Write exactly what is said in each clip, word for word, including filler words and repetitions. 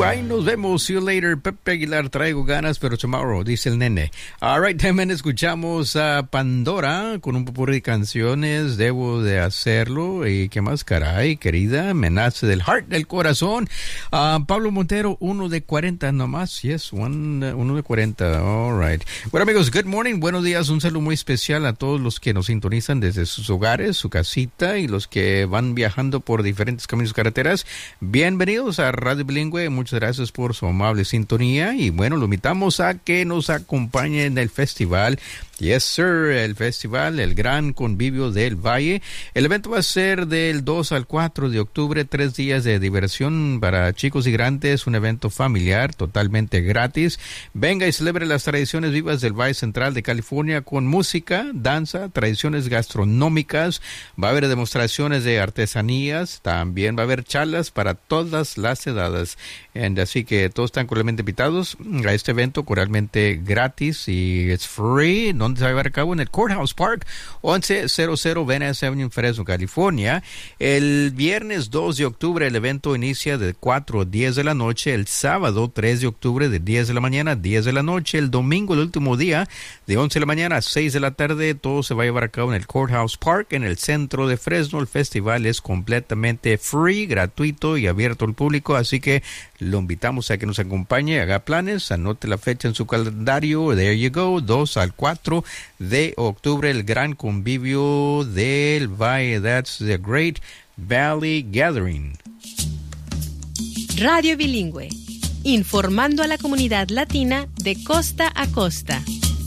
Bye, nos vemos. See you later. Pepe Aguilar, traigo ganas, pero tomorrow, dice el nene. All right, también escuchamos a Pandora con un popurrí de canciones. Debo de hacerlo. ¿Y qué más, caray, querida? Me nace del heart, del corazón. Uh, Pablo Montero, uno de cuarenta nomás. Yes, one, uh, uno de cuarenta. All right. Bueno, amigos, good morning. Buenos días. Un saludo muy especial a todos los que nos sintonizan desde sus hogares, su casita, y los que van viajando por diferentes caminos y carreteras. Bienvenidos a Radio Bilingüe. Muchas gracias por su amable sintonía. Y bueno, lo invitamos a que nos acompañe en el festival. Yes, sir, el festival, el Gran Convivio del Valle. El evento va a ser del dos al cuatro de octubre, tres días de diversión para chicos y grandes, un evento familiar totalmente gratis. Venga y celebre las tradiciones vivas del Valle Central de California con música, danza, tradiciones gastronómicas. Va a haber demostraciones de artesanías, también va a haber charlas para todas las edades. And así que todos están cordialmente invitados a este evento cordialmente gratis y it's free. ¿Dónde se va a llevar a cabo? En el Courthouse Park, once cero cero Van Ness Avenue en Fresno, California. El viernes dos de octubre el evento inicia de cuatro a diez de la noche. El sábado tres de octubre de diez de la mañana a diez de la noche. El domingo, el último día, de once de la mañana a seis de la tarde. Todo se va a llevar a cabo en el Courthouse Park, en el centro de Fresno. El festival es completamente free, gratuito y abierto al público, así que lo invitamos a que nos acompañe, haga planes, anote la fecha en su calendario. There you go, dos al cuatro de octubre, el Gran Convivio del Valle. That's the Great Valley Gathering. Radio Bilingüe, informando a la comunidad latina de costa a costa.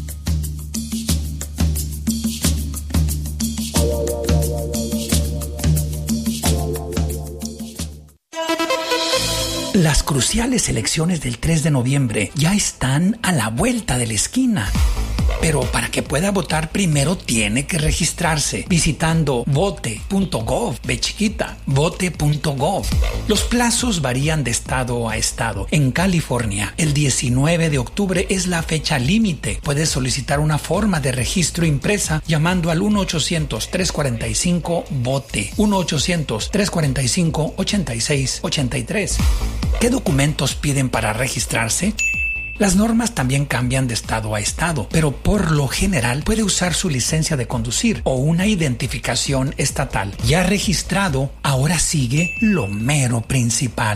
Las cruciales elecciones del tres de noviembre ya están a la vuelta de la esquina. Pero para que pueda votar primero tiene que registrarse visitando vote punto gov, ve chiquita, vote punto gov. Los plazos varían de estado a estado. En California, el diecinueve de octubre es la fecha límite. Puedes solicitar una forma de registro impresa llamando al uno ochocientos, tres cuarenta y cinco, vote, uno ochocientos, tres cuarenta y cinco, ochenta y seis ochenta y tres. ¿Qué documentos piden para registrarse? Las normas también cambian de estado a estado, pero por lo general puede usar su licencia de conducir o una identificación estatal. Ya registrado, ahora sigue lo mero principal.